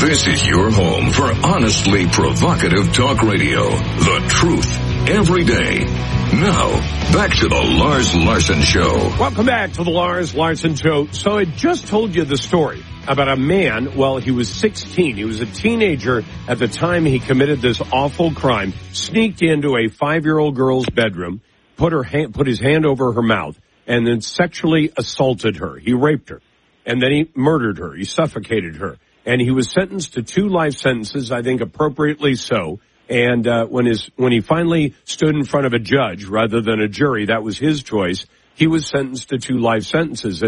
This is your home for honestly provocative talk radio. The truth every day. Now, back to the Lars Larson Show. Welcome back to the Lars Larson Show. So I just told you the story about a man. Well, he was 16. He was a teenager at the time he committed this awful crime, sneaked into a 5-year-old girl's bedroom, put his hand over her mouth, and then sexually assaulted her. He raped her, and then he murdered her. He suffocated her. And he was sentenced to 2 life sentences, I think appropriately so. And when he finally stood in front of a judge rather than a jury, that was his choice, he was sentenced to 2 life sentences.